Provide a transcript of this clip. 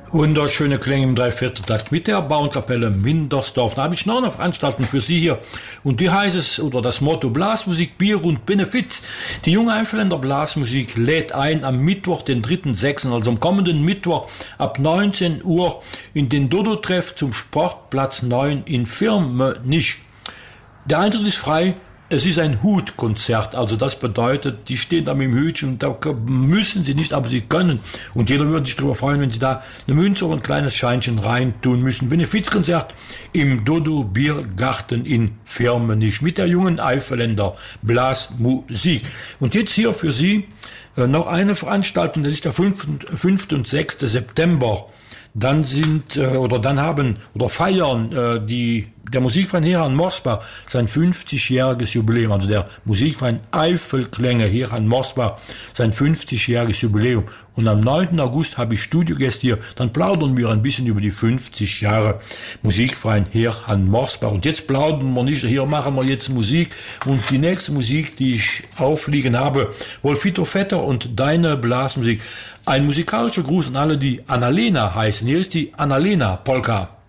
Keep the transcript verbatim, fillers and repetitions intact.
Wunderschöne Klänge im Dreivierteltakt mit der Bauernkapelle Mindersdorf. Da habe ich noch eine Veranstaltung für Sie hier. Und die heißt es, oder das Motto Blasmusik, Bier und Benefiz. Die junge Eifelender Blasmusik lädt ein am Mittwoch, den dritten sechsten, also am kommenden Mittwoch ab neunzehn Uhr in den Dodo-Treff zum Sportplatz neun in Firmenich. Der Eintritt ist frei. Es ist ein Hutkonzert, also das bedeutet, die stehen da mit dem Hütchen und da müssen sie nicht, aber sie können. Und jeder würde sich darüber freuen, wenn sie da eine Münze oder ein kleines Scheinchen reintun müssen. Benefizkonzert im Dodo Biergarten in Firmenich mit der jungen Eifelender Blasmusik. Und jetzt hier für Sie äh, noch eine Veranstaltung, das ist der fünfte und sechste September. Dann sind, äh, oder dann haben, oder feiern äh, die der Musikverein Heran Morsbach sein fünfzigjähriges Jubiläum, also der Musikverein Eifelklänge Heran Morsbach sein fünfzigjähriges Jubiläum. Und am neunten August habe ich Studiogäste hier, dann plaudern wir ein bisschen über die fünfzig Jahre Musikverein Heran Morsbach. Und jetzt plaudern wir nicht, hier machen wir jetzt Musik. Und die nächste Musik, die ich aufliegen habe, Wolfito Vetter und Deine Blasmusik. Ein musikalischer Gruß an alle, die Annalena heißen. Hier ist die Annalena Polka.